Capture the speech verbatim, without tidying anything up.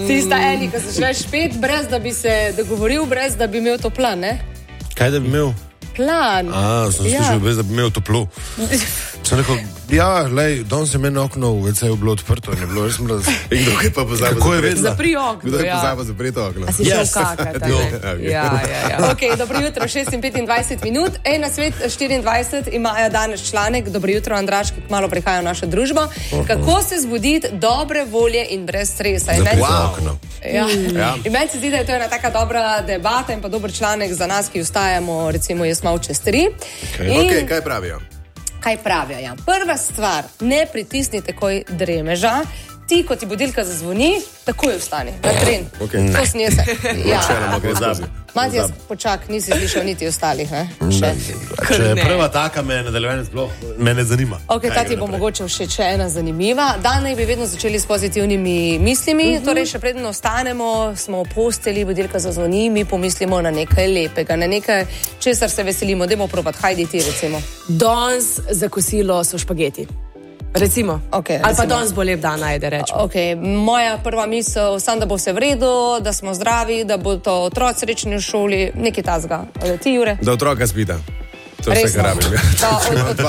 Tista eni, ko se želiš spet, brez da bi se dogovoril, brez da bi imel to plan, ne? Kaj da bi imel? Plan. A, sem ja. slišal, brez da bi imel toplo. Sem rekel, ja, lej, danes je meni okno v ve ce-ju bilo odprto in je bilo res mraz. In kdo je pa pozabil Kako je vedela? Zapri okno, Kdo je ja. pozabil zapreti okno? A si šel yes. kakati, No. ne? Ja, ja, ja. Ok, dobro jutro, šest in petindvajset minut. Ej, na svet štiriindvajset imajo danes članek. Dobro jutro, Andraž, ki kmalu prihaja v našo družbo. Uh-huh. Kako se zbuditi dobre volje in brez stresa. Zapriti Wow. okno. Ja. Ja. In meni se zdi, da je to ena taka dobra debata in pa dober članek za nas, ki vstajamo, recimo jaz malo čez tri. Okay. In Ok, kaj pravijo? kaj pravijo? Ja. Prva stvar, ne pritisnite takoj dremeža. Ti, ko ti budilka zazvoni, takoj vstani, na tren. Okay. To snese. Ja. Načeloma gre skozi. Matijas, počak, nisi slišal niti ostalih, ne? Še. Če je prva taka, me nadaljevanje sploh me ne zanima. Ok, ta ti bo mogoče všeč še ena zanimiva. Dan naj bi vedno začeli s pozitivnimi mislimi, uh-huh. Torej še preden ostanemo, smo v posteli, budilka zazvoni, mi pomislimo na nekaj lepega, na nekaj, česar se veselimo. Dajmo probat, hajdi ti recimo. Danes za kosilo so špageti. Recimo. Okay, Ali pa recimo. danes bo lep dan, ajde rečemo. Okay. Moja prva misel, sam da bo vse v redu, da smo zdravi, da bo to otroci srečni v šoli, nekaj tazga. Ti, Jure? Da otroka spita. To je vse, Resno? kar rabim. Da, od, od,